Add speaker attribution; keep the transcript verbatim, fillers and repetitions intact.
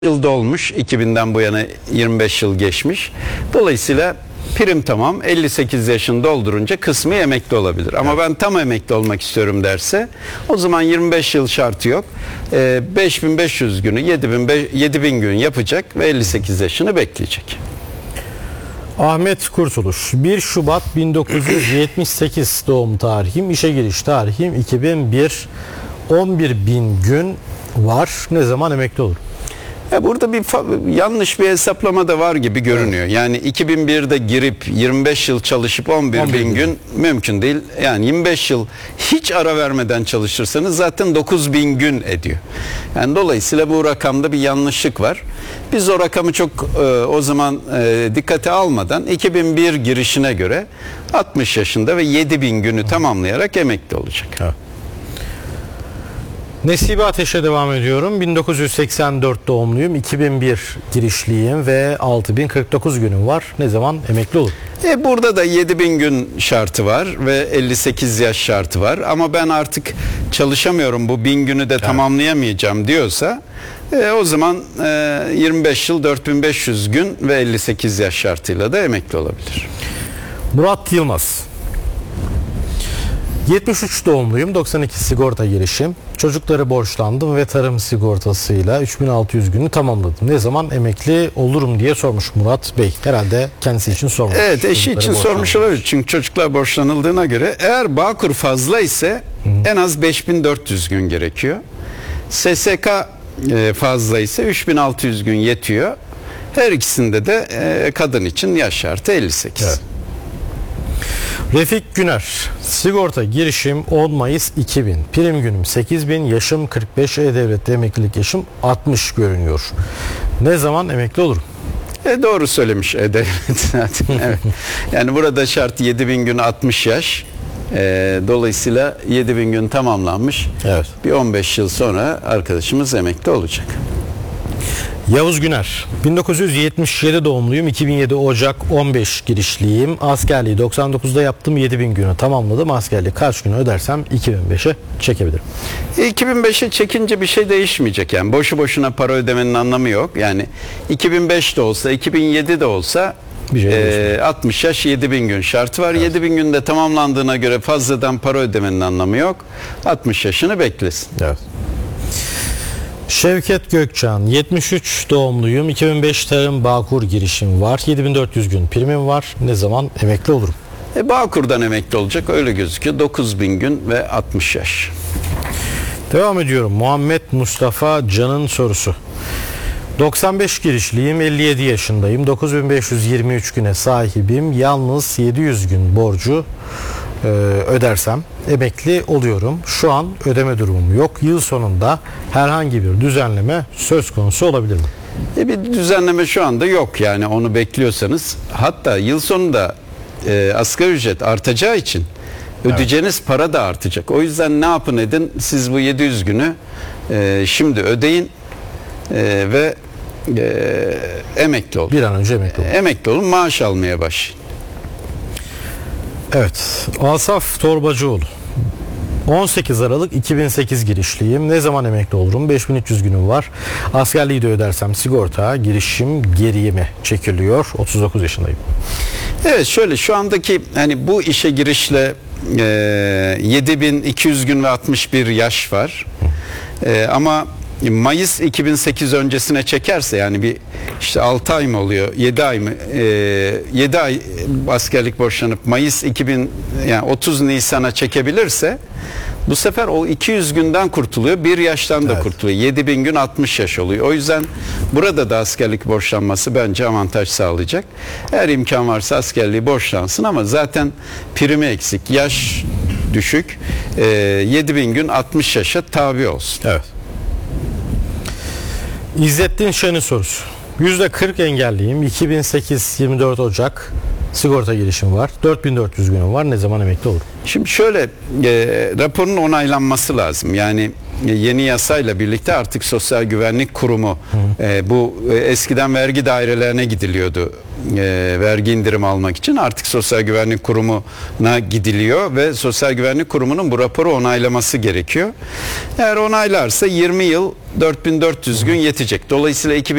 Speaker 1: yıl dolmuş, iki binden bu yana yirmi beş yıl geçmiş. Dolayısıyla prim tamam, elli sekiz yaşını doldurunca kısmı emekli olabilir. Ama ben tam emekli olmak istiyorum derse o zaman yirmi beş yıl şartı yok. Ee, beş bin beş yüz günü yedi bin gün yapacak ve elli sekiz yaşını bekleyecek.
Speaker 2: Ahmet Kurtuluş, bir Şubat bin dokuz yüz yetmiş sekiz doğum tarihim, işe giriş tarihim iki bin bir, on bir bin gün var. Ne zaman emekli olur?
Speaker 1: Ya burada bir yanlış bir hesaplama da var gibi görünüyor. Evet. Yani iki bin birde girip yirmi beş yıl çalışıp on bir bin gün mümkün değil. Yani yirmi beş yıl hiç ara vermeden çalışırsanız zaten dokuz bin gün ediyor. Yani dolayısıyla bu rakamda bir yanlışlık var. Biz o rakamı çok e, o zaman e, dikkate almadan iki bin bir girişine göre altmış yaşında ve yedi bin günü tamamlayarak emekli olacak.
Speaker 2: Evet. Nesibe Ateş'e devam ediyorum. bin dokuz yüz seksen dört doğumluyum. iki bin bir girişliyim ve altı bin kırk dokuz günüm var. Ne zaman emekli olur?
Speaker 1: E burada da yedi bin gün şartı var ve elli sekiz yaş şartı var. Ama ben artık çalışamıyorum, bu bin günü de evet. tamamlayamayacağım diyorsa e, o zaman e, yirmi beş yıl dört bin beş yüz gün ve elli sekiz yaş şartıyla da emekli olabilir.
Speaker 2: Murat Yılmaz. yetmiş üç doğumluyum, doksan iki sigorta girişim. Çocukları borçlandım ve tarım sigortasıyla üç bin altı yüz günü tamamladım. Ne zaman emekli olurum diye sormuş Murat Bey. Herhalde kendisi için sormuş.
Speaker 1: Evet, eşi için sormuş olabilir. Çünkü çocuklar borçlanıldığına göre eğer Bağkur fazla ise Hı-hı. en az beş bin dört yüz gün gerekiyor. S S K fazla ise üç bin altı yüz gün yetiyor. Her ikisinde de kadın için yaş şartı elli sekiz. Evet.
Speaker 2: Refik Güner, sigorta girişim on Mayıs iki bin, prim günüm sekiz bin, yaşım kırk beş, E-Devlet'te emeklilik yaşım altmış görünüyor. Ne zaman emekli olurum?
Speaker 1: E doğru söylemiş E-Devlet zaten. Evet. Yani burada şart yedi bin gün altmış yaş. E, dolayısıyla yedi bin gün tamamlanmış.
Speaker 2: Evet.
Speaker 1: Bir on beş yıl sonra arkadaşımız emekli olacak.
Speaker 2: Yavuz Güner, bin dokuz yüz yetmiş yedi doğumluyum, iki bin yedi Ocak on beş girişliyim. Askerliği doksan dokuzda yaptım, yedi bin günü tamamladım. Askerliği kaç günü ödersem iki bin beşe çekebilirim.
Speaker 1: iki bin beşe çekince bir şey değişmeyecek yani. Boşu boşuna para ödemenin anlamı yok. Yani iki bin beş de olsa, iki bin yedi de olsa bir şey e, altmış yaş yedi bin gün şartı var. Evet. yedi bin günde tamamlandığına göre fazladan para ödemenin anlamı yok. altmış yaşını beklesin.
Speaker 2: Evet. Şevket Gökçan, yetmiş üç doğumluyum, iki bin beş tarım Bağkur girişim var, yedi bin dört yüz gün primim var. Ne zaman emekli olurum?
Speaker 1: E, Bağkur'dan emekli olacak, öyle gözüküyor. dokuz bin gün ve altmış yaş.
Speaker 2: Devam ediyorum. Muhammed Mustafa Can'ın sorusu. doksan beş girişliyim, elli yedi yaşındayım, dokuz bin beş yüz yirmi üç güne sahibim. Yalnız yedi yüz gün borcu e, ödersem emekli oluyorum. Şu an ödeme durumum yok. Yıl sonunda herhangi bir düzenleme söz konusu olabilir mi?
Speaker 1: E bir düzenleme şu anda yok, yani onu bekliyorsanız. Hatta yıl sonunda e, asgari ücret artacağı için ödeyeceğiniz evet. para da artacak. O yüzden ne yapın edin, siz bu yedi yüz günü e, şimdi ödeyin e, ve e, emekli olun.
Speaker 2: Bir an önce emekli olun.
Speaker 1: Emekli olun, maaş almaya başlayın.
Speaker 2: Evet. Asaf Torbacıoğlu. on sekiz Aralık iki bin sekiz girişliyim. Ne zaman emekli olurum? beş bin üç yüz günüm var. Askerliği de ödersem sigorta girişim geriye mi çekiliyor? otuz dokuz yaşındayım.
Speaker 1: Evet, şöyle şu andaki hani bu işe girişle e, yedi bin iki yüz gün ve altmış bir yaş var. E, ama Mayıs iki bin sekiz öncesine çekerse, yani bir işte altı ay mı oluyor, yedi ay mı, e, yedi ay askerlik borçlanıp Mayıs iki bin, yani otuz Nisan'a çekebilirse bu sefer o iki yüz günden kurtuluyor, bir yaştan da evet. kurtuluyor. yedi bin gün altmış yaş oluyor. O yüzden burada da askerlik borçlanması bence avantaj sağlayacak. Eğer imkan varsa askerliği borçlansın, ama zaten primi eksik, yaş düşük, e, yedi bin gün altmış yaşa tabi olsun.
Speaker 2: Evet. İzzettin Şen'in sorusu. yüzde kırk engelliyim. iki bin sekiz yirmi dört Ocak sigorta girişim var. dört bin dört yüz günüm var. Ne zaman emekli olurum?
Speaker 1: Şimdi şöyle, e, raporun onaylanması lazım. Yani e, yeni yasayla birlikte artık Sosyal Güvenlik Kurumu e, bu e, eskiden vergi dairelerine gidiliyordu. E, vergi indirim almak için artık Sosyal Güvenlik Kurumu'na gidiliyor ve Sosyal Güvenlik Kurumu'nun bu raporu onaylaması gerekiyor. Eğer onaylarsa yirmi yıl dört bin dört yüz gün yetecek. Dolayısıyla